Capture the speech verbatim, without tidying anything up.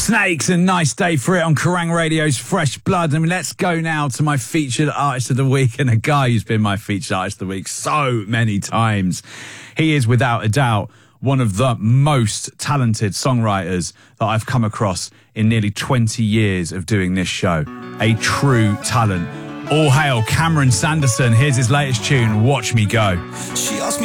Snakes, a nice day for it on Kerrang Radio's Fresh Blood. I mean, let's go now to my featured artist of the week, and a guy who's been my featured artist of the week so many times. He is, without a doubt, one of the most talented songwriters that I've come across in nearly twenty years of doing this show. A true talent. All hail Cameron Sanderson. Here's his latest tune, Watch Me Go. She asked me